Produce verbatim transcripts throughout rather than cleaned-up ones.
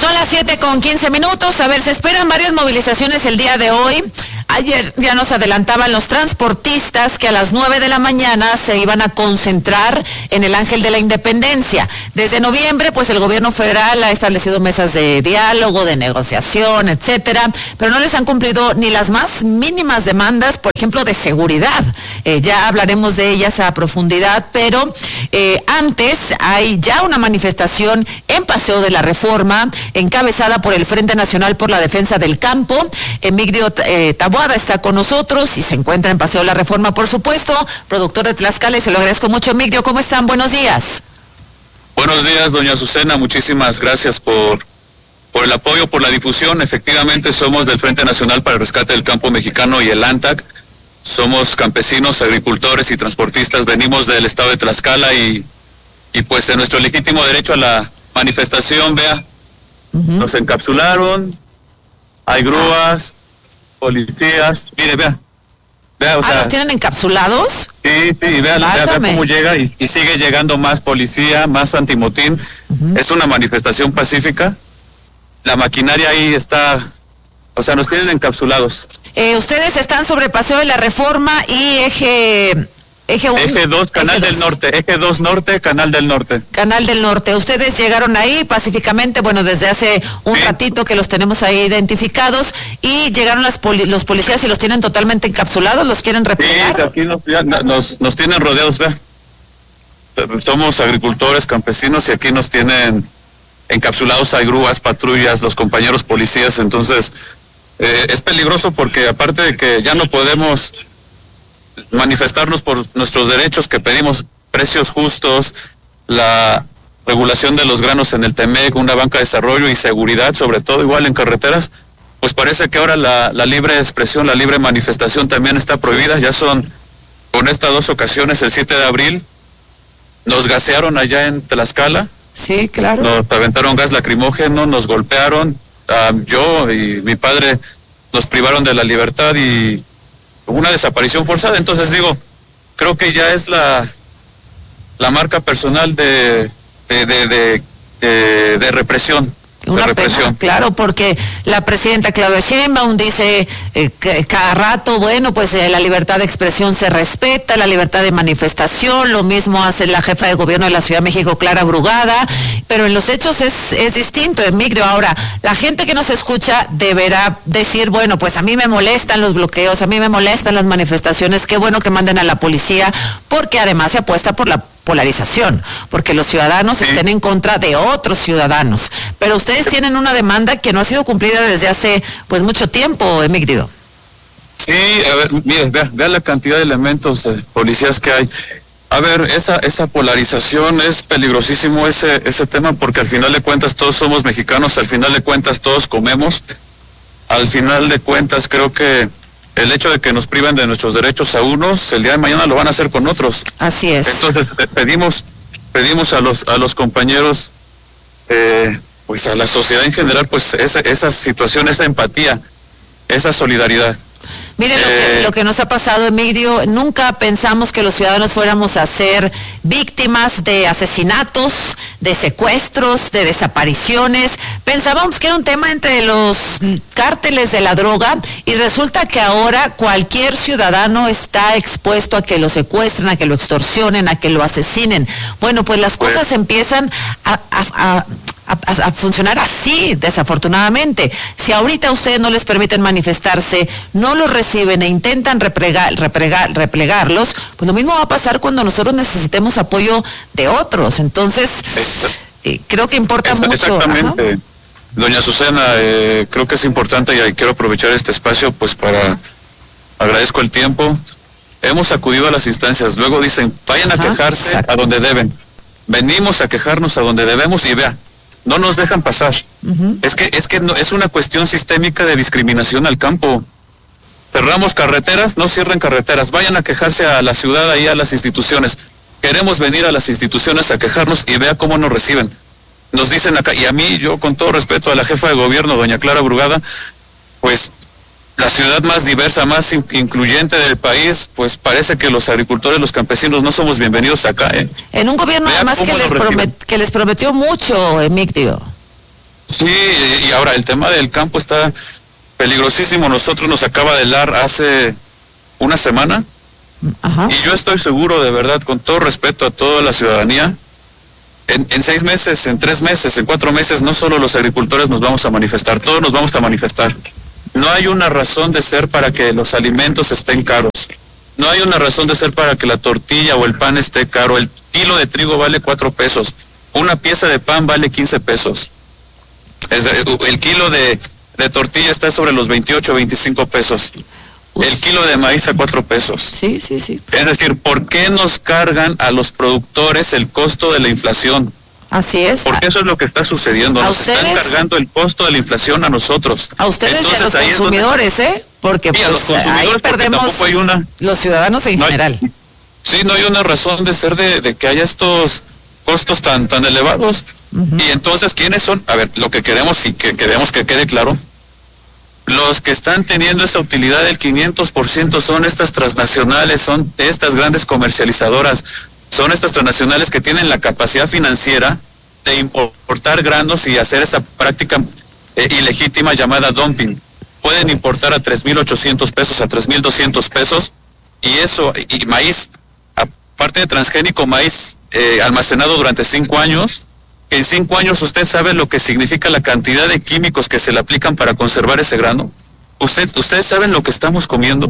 Son las siete con quince minutos. A ver, se esperan varias movilizaciones el día de hoy. Ayer ya nos adelantaban los transportistas que a las nueve de la mañana se iban a concentrar en el Ángel de la Independencia. Desde noviembre, pues el gobierno federal ha establecido mesas de diálogo, de negociación, etcétera, pero no les han cumplido ni las más mínimas demandas, por ejemplo, de seguridad. Eh, ya hablaremos de ellas a profundidad, pero eh, antes hay ya una manifestación en Paseo de la Reforma, encabezada por el Frente Nacional por la Defensa del Campo. Emigdio eh, Taboada está con nosotros y se encuentra en Paseo de la Reforma, por supuesto, productor de Tlaxcala, y se lo agradezco mucho. Emigdio, ¿cómo están? Buenos días. Buenos días, doña Azucena, muchísimas gracias por, por el apoyo, por la difusión. Efectivamente, somos del Frente Nacional para el Rescate del Campo Mexicano y el ANTAC. Somos campesinos, agricultores y transportistas, venimos del estado de Tlaxcala y, y pues en nuestro legítimo derecho a la manifestación, vea, uh-huh. Nos encapsularon, hay grúas, policías, mire, vea, vea, o ah, sea... ¿los tienen encapsulados? Sí, sí, y vea, vea, vea cómo llega y, y sigue llegando más policía, más antimotín. Uh-huh. Es una manifestación pacífica, la maquinaria ahí está, o sea, nos tienen encapsulados. Eh, ustedes están sobre Paseo de la Reforma y eje... Eje uno, Eje dos, Canal eje del dos. Norte, Eje dos Norte, Canal del Norte. Canal del Norte. Ustedes llegaron ahí pacíficamente, bueno, desde hace un sí. ratito que los tenemos ahí identificados, y llegaron las poli los policías y los tienen totalmente encapsulados, los quieren replegar. Sí, aquí nos, ya, nos, nos tienen rodeados, vea. Somos agricultores, campesinos, y aquí nos tienen encapsulados, hay grúas, patrullas, los compañeros policías, entonces eh, es peligroso porque aparte de que ya no podemos manifestarnos por nuestros derechos, que pedimos precios justos, la regulación de los granos en el Temec, una banca de desarrollo y seguridad, sobre todo igual en carreteras, pues parece que ahora la, la libre expresión, la libre manifestación también está prohibida. Ya son con estas dos ocasiones, el siete de abril, nos gasearon allá en Tlaxcala. Sí, claro. Nos aventaron gas lacrimógeno, nos golpearon, uh, yo y mi padre nos privaron de la libertad y una desaparición forzada. Entonces digo, creo que ya es la la marca personal de de de, de, de, de represión. Una pena, claro, porque la presidenta Claudia Sheinbaum dice eh, que cada rato, bueno, pues eh, la libertad de expresión se respeta, la libertad de manifestación, lo mismo hace la jefa de gobierno de la Ciudad de México, Clara Brugada, pero en los hechos es, es distinto, Emigdio. Ahora, la gente que nos escucha deberá decir, bueno, pues a mí me molestan los bloqueos, a mí me molestan las manifestaciones, qué bueno que manden a la policía, porque además se apuesta por la polarización, porque los ciudadanos sí. estén en contra de otros ciudadanos. Pero ustedes tienen una demanda que no ha sido cumplida desde hace pues mucho tiempo, Emigdio. Sí, a ver, mire, vea, vea la cantidad de elementos de policías que hay. A ver, esa esa polarización es peligrosísimo ese ese tema, porque al final de cuentas todos somos mexicanos, al final de cuentas todos comemos, al final de cuentas creo que el hecho de que nos priven de nuestros derechos a unos, el día de mañana lo van a hacer con otros. Así es. Entonces pedimos pedimos a los a los compañeros, eh, pues a la sociedad en general, pues esa, esa situación, esa empatía, esa solidaridad. Mire, lo, eh, que, lo que nos ha pasado, Emigdio, nunca pensamos que los ciudadanos fuéramos a ser víctimas de asesinatos, de secuestros, de desapariciones. Pensábamos que era un tema entre los cárteles de la droga, y resulta que ahora cualquier ciudadano está expuesto a que lo secuestren, a que lo extorsionen, a que lo asesinen. Bueno, pues las cosas pues, empiezan a... a, a A, a funcionar así, desafortunadamente. Si ahorita a ustedes no les permiten manifestarse, no los reciben e intentan replegar, replegar, replegarlos, pues lo mismo va a pasar cuando nosotros necesitemos apoyo de otros. Entonces, eh, creo que importa Esta, mucho. Exactamente. Ajá. Doña Azucena, eh, creo que es importante y quiero aprovechar este espacio pues para, agradezco el tiempo. Hemos acudido a las instancias, luego dicen, vayan Ajá, a quejarse exacto. a donde deben. Venimos a quejarnos a donde debemos y vea, no nos dejan pasar. Uh-huh. Es que es que no, es una cuestión sistémica de discriminación al campo. Cerramos carreteras, no cierren carreteras, vayan a quejarse a la ciudad, ahí a las instituciones. Queremos venir a las instituciones a quejarnos y vea cómo nos reciben. Nos dicen acá, y a mí, yo con todo respeto a la jefa de gobierno, doña Clara Brugada, pues la ciudad más diversa, más in incluyente del país, pues parece que los agricultores, los campesinos no somos bienvenidos acá, ¿eh? En un gobierno Vea además que les, promet, que les prometió mucho, Emigdio. Sí, y ahora el tema del campo está peligrosísimo. Nosotros nos acaba de helar hace una semana. Ajá. Y yo estoy seguro, de verdad, con todo respeto a toda la ciudadanía, en, en seis meses, en tres meses, en cuatro meses, no solo los agricultores nos vamos a manifestar, todos nos vamos a manifestar. No hay una razón de ser para que los alimentos estén caros. No hay una razón de ser para que la tortilla o el pan esté caro. El kilo de trigo vale cuatro pesos. Una pieza de pan vale quince pesos. Es de, el kilo de, de tortilla está sobre los veintiocho, veinticinco pesos. Uf. El kilo de maíz a cuatro pesos. Sí, sí, sí. Es decir, ¿por qué nos cargan a los productores el costo de la inflación? Así es. Porque eso es lo que está sucediendo. Nos ustedes, están cargando el costo de la inflación a nosotros. A ustedes. Entonces, y a los consumidores, donde, ¿eh? Porque sí, pues, ahí perdemos hay una, los ciudadanos en no general. Hay, sí, no hay una razón de ser de, de que haya estos costos tan tan elevados. Uh-huh. Y entonces, ¿quiénes son? A ver, lo que queremos y que queremos que quede claro, los que están teniendo esa utilidad del quinientos por ciento son estas transnacionales, son estas grandes comercializadoras, son estas transnacionales que tienen la capacidad financiera de importar granos y hacer esa práctica eh, ilegítima llamada dumping. Pueden importar a tres mil ochocientos pesos, a tres mil doscientos pesos, y eso, y maíz, aparte de transgénico, maíz eh, almacenado durante cinco años, en cinco años usted sabe lo que significa la cantidad de químicos que se le aplican para conservar ese grano. Usted, ustedes saben lo que estamos comiendo,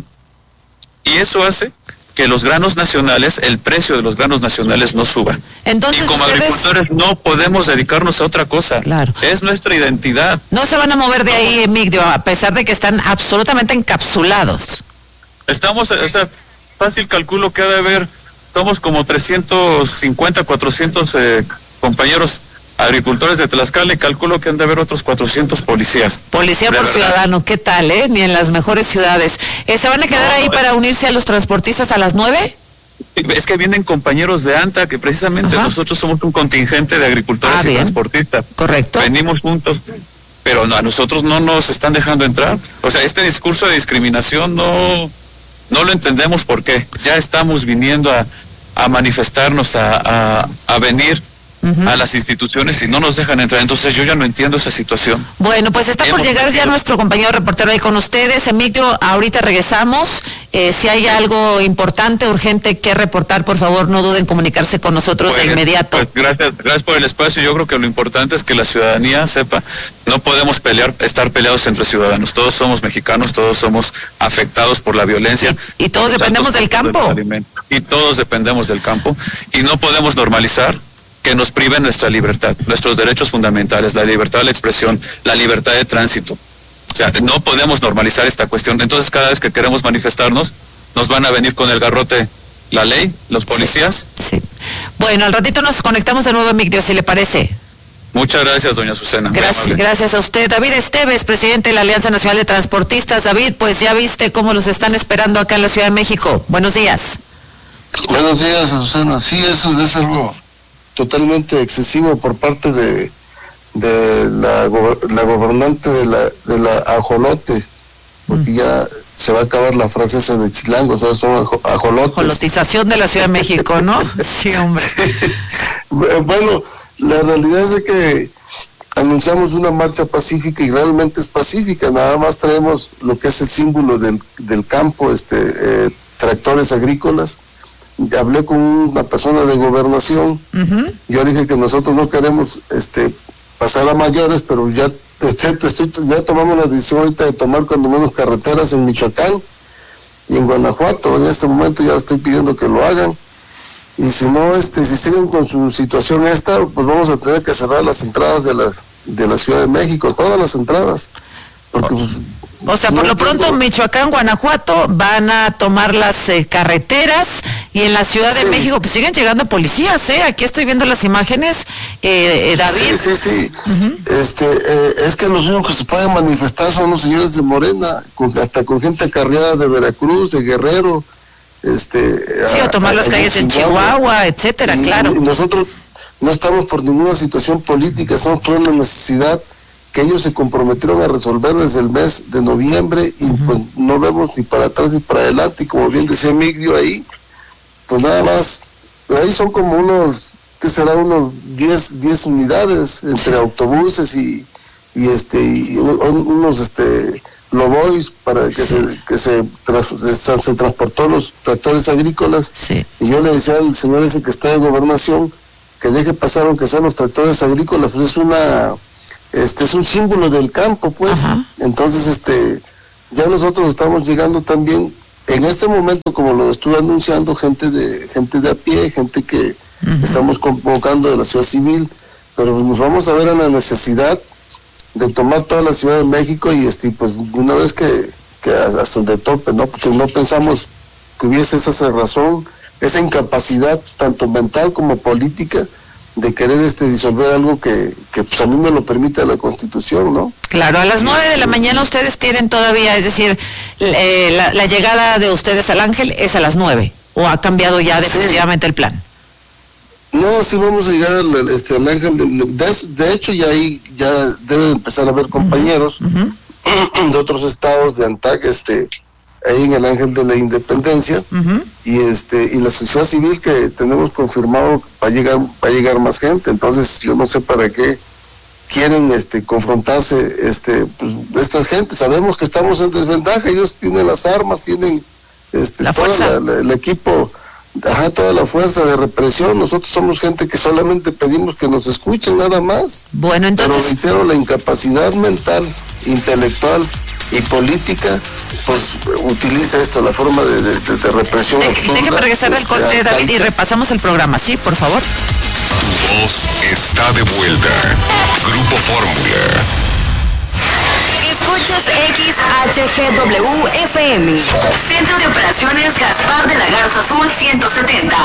y eso hace que los granos nacionales, el precio de los granos nacionales no suba. Entonces, y como ustedes... agricultores no podemos dedicarnos a otra cosa. Claro. Es nuestra identidad. No se van a mover de ahí, Emigdio, a pesar de que están absolutamente encapsulados. Estamos, o sea, fácil calculo que ha de haber, somos como trescientos cincuenta, cuatrocientos eh, compañeros agricultores de Tlaxcala, y calculo que han de haber otros cuatrocientos policías. Policía por verdad. Ciudadano, ¿qué tal, eh? Ni en las mejores ciudades. Eh, ¿Se van a quedar no, ahí eh. para unirse a los transportistas a las nueve? Es que vienen compañeros de ANTA, que precisamente Ajá. nosotros somos un contingente de agricultores ah, y bien. transportistas. Correcto. Venimos juntos, pero no, a nosotros no nos están dejando entrar. O sea, este discurso de discriminación no, no lo entendemos por qué. Ya estamos viniendo a, a manifestarnos, a, a, a venir Uh-huh. a las instituciones y no nos dejan entrar. Entonces yo ya no entiendo esa situación. Bueno, pues está Hemos por llegar metido. ya nuestro compañero reportero ahí con ustedes. Emigdio, ahorita regresamos. Eh, si hay algo importante, urgente que reportar, por favor, no duden en comunicarse con nosotros pues, de inmediato. Pues gracias, gracias por el espacio. Yo creo que lo importante es que la ciudadanía sepa, no podemos pelear, estar peleados entre ciudadanos. Todos somos mexicanos, todos somos afectados por la violencia. Y, y todos dependemos del campo. Y todos dependemos del campo. Y no podemos normalizar que nos priven nuestra libertad, nuestros derechos fundamentales, la libertad de la expresión, la libertad de tránsito. O sea, no podemos normalizar esta cuestión. Entonces, cada vez que queremos manifestarnos, nos van a venir con el garrote la ley, los policías. Sí. sí. Bueno, al ratito nos conectamos de nuevo, Emigdio, si le parece. Muchas gracias, doña Azucena. Gracias, gracias a usted. David Esteves, presidente de la Alianza Nacional de Transportistas. David, pues ya viste cómo los están esperando acá en la Ciudad de México. Buenos días. Buenos días, Azucena. Sí, eso es algo totalmente excesivo por parte de de la, la gobernante de la de la ajolote, porque mm. ya se va a acabar la frase esa de chilangos, ¿no? Son ajolotes. Ajolotización de la Ciudad de México, ¿no? Sí, hombre. Bueno, la realidad es de que anunciamos una marcha pacífica y realmente es pacífica, nada más traemos lo que es el símbolo del, del campo, este eh, tractores agrícolas. Hablé con una persona de gobernación, uh-huh. yo dije que nosotros no queremos este pasar a mayores, pero ya te, estoy, ya tomamos la decisión ahorita de tomar cuando menos carreteras en Michoacán y en Guanajuato. En este momento ya estoy pidiendo que lo hagan, y si no, este si siguen con su situación esta, pues vamos a tener que cerrar las entradas de las de la Ciudad de México, todas las entradas, porque pues, o sea, por no lo pronto en Michoacán, Guanajuato van a tomar las eh, carreteras, y en la Ciudad de sí. México pues siguen llegando policías, ¿eh? Aquí estoy viendo las imágenes, eh, eh, David. Sí, sí, sí. Uh-huh. Este, eh, es que los únicos que se pueden manifestar son los señores de Morena, con, hasta con gente acarreada de Veracruz, de Guerrero. Este, sí, a, o tomar a, las a, calles en Chihuahua, Chihuahua etcétera, y, claro. Y nosotros no estamos por ninguna situación política, estamos por una necesidad que ellos se comprometieron a resolver desde el mes de noviembre, y uh-huh. pues no vemos ni para atrás ni para adelante, y como bien decía Emigdio ahí, pues nada más, ahí son como unos, ¿qué será? Unos diez unidades entre autobuses y, y este y unos este lobois para que sí. se que se, tras, se se transportó los tractores agrícolas, sí. y yo le decía al señor ese que está de gobernación que deje pasar aunque sean los tractores agrícolas, pues es una este es un símbolo del campo, pues. Ajá. Entonces este ya nosotros estamos llegando también en este momento, como lo estuve anunciando, gente de gente de a pie, gente que uh-huh. estamos convocando de la ciudad civil, pero nos vamos a ver en la necesidad de tomar toda la Ciudad de México y este pues una vez que, que hasta donde tope, ¿no? Porque no pensamos que hubiese esa razón, esa incapacidad tanto mental como política de querer este disolver algo que, que pues a mí me lo permite la Constitución, ¿no? Claro, a las nueve de la mañana ustedes tienen todavía, es decir, eh, la, la llegada de ustedes al Ángel es a las nueve, ¿o ha cambiado ya definitivamente sí. el plan? No, sí vamos a llegar al, este, al Ángel, de, de, de hecho ya ahí ya deben empezar a haber compañeros uh-huh. de otros estados, de ANTAC, este, ahí en el Ángel de la Independencia, uh-huh. y este y la sociedad civil que tenemos confirmado va a llegar va a llegar más gente. Entonces yo no sé para qué quieren este confrontarse este pues estas gentes. Sabemos que estamos en desventaja, ellos tienen las armas, tienen este la todo la, la, el equipo, ajá, toda la fuerza de represión. Nosotros somos gente que solamente pedimos que nos escuchen, nada más. Bueno, entonces pero reitero, la incapacidad mental, intelectual y política pues utiliza esto, la forma de, de, de represión de, absurda. Déjeme regresar del corte, David, alta. Y repasamos el programa, ¿sí? Por favor. Tu voz está de vuelta. Grupo Fórmula. Escuchas X H G W F M. Centro de Operaciones Gaspar de la Garza Sur ciento setenta.